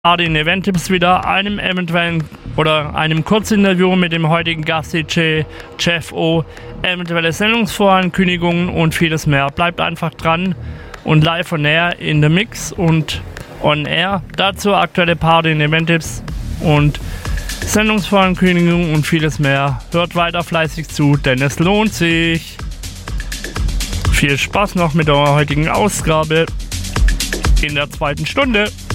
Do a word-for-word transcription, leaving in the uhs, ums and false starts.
den Event-Tipps wieder, einem eventuellen oder einem Kurzinterview mit dem heutigen Gast D J Jeff O, eventuelle Sendungsvorankündigungen und vieles mehr. Bleibt einfach dran und live on air in the Mix und on air. Dazu aktuelle Party und Event-Tipps und Sendungsvorankündigungen und vieles mehr. Hört weiter fleißig zu, denn es lohnt sich. Viel Spaß noch mit eurer heutigen Ausgabe in der zweiten Stunde.